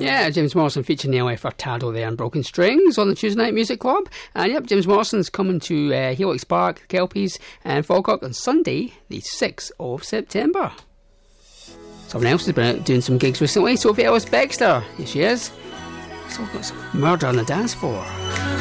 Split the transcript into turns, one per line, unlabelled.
Yeah, James Morrison featuring Neil Furtado there and Broken Strings on the Tuesday Night Music Club. And yep, James Morrison's coming to Helix Park, Kelpies and Falkirk on Sunday, the 6th of September. Someone else has been out doing some gigs recently, Sophie Ellis Bextor. Here she is. So got some Murder on the Dance Floor.